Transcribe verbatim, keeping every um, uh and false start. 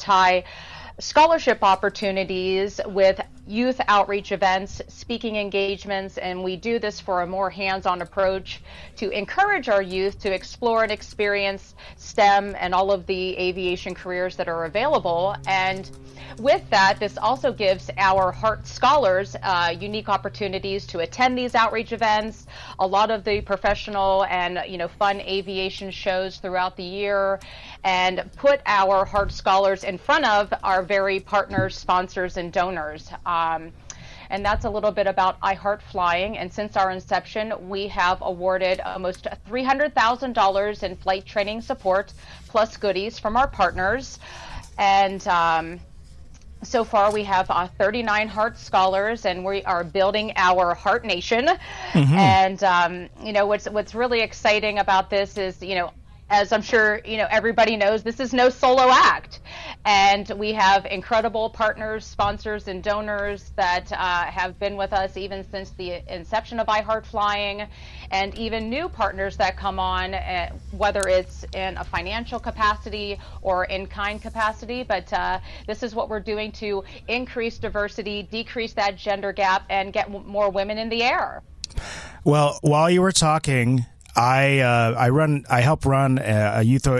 tie scholarship opportunities with youth outreach events, speaking engagements, and we do this for a more hands-on approach to encourage our youth to explore and experience STEM and all of the aviation careers that are available. And with that, this also gives our Heart Scholars uh, unique opportunities to attend these outreach events, a lot of the professional and you know fun aviation shows throughout the year, and put our Heart Scholars in front of our very partners, sponsors, and donors. Um, and that's a little bit about iHeart Flying. And since our inception, we have awarded almost three hundred thousand dollars in flight training support, plus goodies from our partners. And um, so far, we have uh, thirty-nine Heart Scholars, and we are building our Heart Nation. Mm-hmm. And um, you know what's what's really exciting about this is you know. As I'm sure you know, everybody knows, this is no solo act, and we have incredible partners, sponsors, and donors that uh, have been with us even since the inception of iHeart Flying, and even new partners that come on, uh, whether it's in a financial capacity or in-kind capacity. But uh, this is what we're doing to increase diversity, decrease that gender gap, and get w- more women in the air. Well, while you were talking, I uh, I run I help run a, a youth